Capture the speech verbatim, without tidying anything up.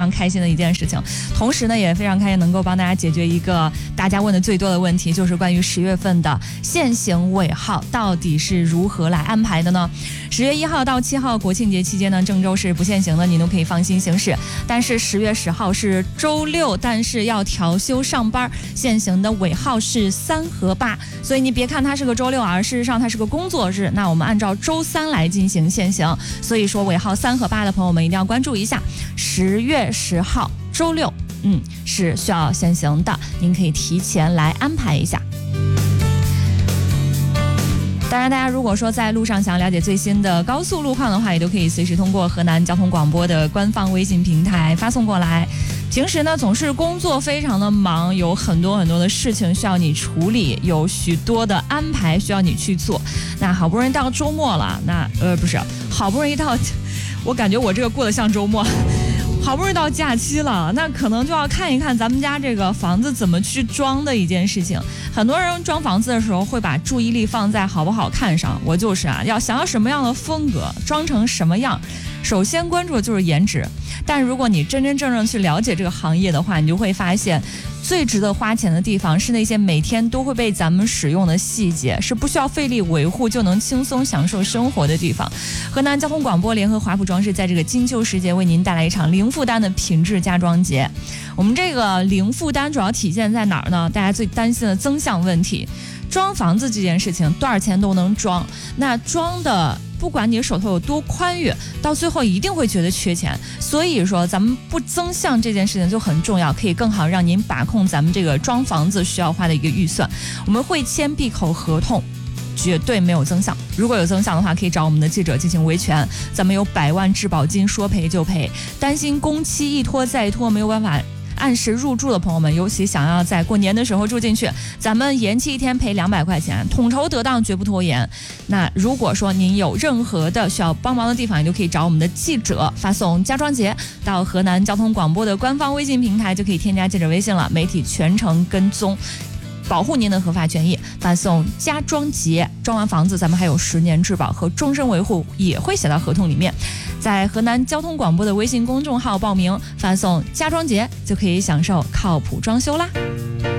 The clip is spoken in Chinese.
常开心的一件事情。同时呢，也非常开心能够帮大家解决一个大家问的最多的问题，就是关于十月份的限行尾号到底是如何来安排的呢？十月一号到七号国庆节期间呢，郑州是不限行的，您都可以放心行驶。但是十月十号是周六，但是要调休上班，限行的尾号是三和八，所以你别看它是个周六，而事实上它是个工作日。那我们按照周三来进行限行，所以说尾号三和八的朋友们一定要关注一下。十月十号周六，嗯，是需要限行的，您可以提前来安排一下。当然，大家如果说在路上想要了解最新的高速路况的话，也都可以随时通过河南交通广播的官方微信平台发送过来。平时呢，总是工作非常的忙，有很多很多的事情需要你处理，有许多的安排需要你去做。那好不容易到周末了，那呃不是，好不容易到，我感觉我这个过得像周末。好不容易到假期了，那可能就要看一看咱们家这个房子怎么去装的一件事情。很多人装房子的时候会把注意力放在好不好看上，我就是啊，要想要什么样的风格，装成什么样，首先关注的就是颜值。但如果你真真正正去了解这个行业的话，你就会发现最值得花钱的地方是那些每天都会被咱们使用的细节，是不需要费力维护就能轻松享受生活的地方。河南交通广播联合华普装饰在这个金秋时节为您带来一场零负担的品质家装节。我们这个零负担主要体现在哪儿呢？大家最担心的增项问题。装房子这件事情多少钱都能装，那装的不管你手头有多宽裕，到最后一定会觉得缺钱。所以说咱们不增项这件事情就很重要，可以更好让您把控咱们这个装房子需要花的一个预算。我们会签闭口合同，绝对没有增项，如果有增项的话可以找我们的记者进行维权，咱们有百万质保金，说赔就赔。担心工期一拖再拖没有办法按时入住的朋友们，尤其想要在过年的时候住进去，咱们延期一天赔两百块钱，统筹得当，绝不拖延。那如果说您有任何的需要帮忙的地方，你就可以找我们的记者发送家装节到河南交通广播的官方微信平台，就可以添加记者微信了，媒体全程跟踪，保护您的合法权益。发送家装节，装完房子咱们还有十年质保和终身维护，也会写到合同里面。在河南交通广播的微信公众号报名，发送家装节就可以享受靠谱装修啦。